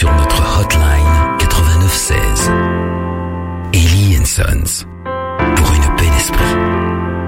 sur notre hotline 8916. Ellie & Sons. Pour une paix d'esprit.